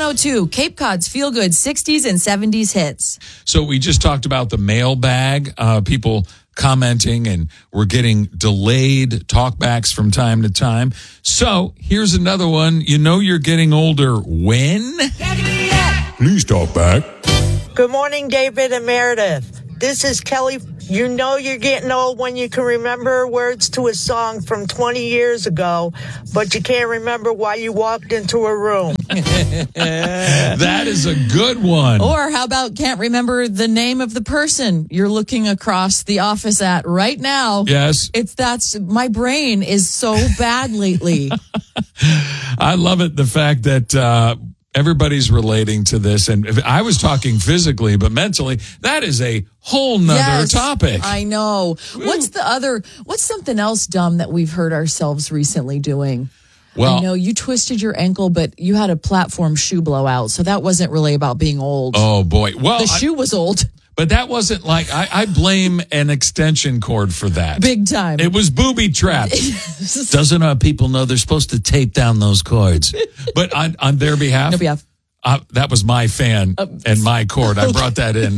102, Cape Cod's feel-good 60s and 70s hits. So we just talked about the mailbag, people commenting, and we're getting delayed talkbacks from time to time. So here's another one. You know you're getting older when? Please talk back. Good morning, David and Meredith. This is Kelly. You know you're getting old when you can remember words to a song from 20 years ago, but you can't remember why you walked into a room. That is a good one. Or how about can't remember the name of the person you're looking across the office at right now? Yes. My brain is so bad lately. I love it. The fact that, everybody's relating to this. And if I was talking physically, but mentally, that is a whole nother topic. I know. What's something else dumb that we've heard ourselves recently doing? Well, I know you twisted your ankle, but you had a platform shoe blowout. So that wasn't really about being old. Oh boy. Well, the shoe was old. But that wasn't like, I blame an extension cord for that. Big time. It was booby trapped. Doesn't our people know they're supposed to tape down those cords? But on their behalf, that was my fan and my cord. I brought that in.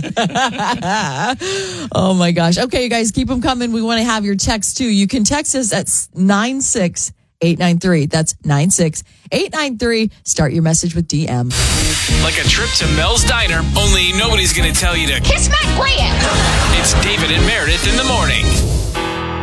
Oh, my gosh. Okay, you guys, keep them coming. We want to have your text, too. You can text us at 96893. That's 96893. Start your message with DM. Like a trip to Mel's Diner, only nobody's going to tell you to kiss my Graham. It's David and Meredith in the morning.